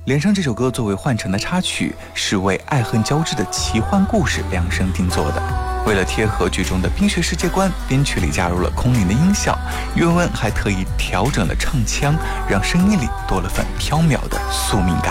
连胜这首歌作为换乘的插曲，是为爱恨交织的奇幻故事量身定做的。为了贴合剧中的冰雪世界观，编曲里加入了空灵的音效，岳文还特意调整了唱腔，让声音里多了份飘渺的宿命感。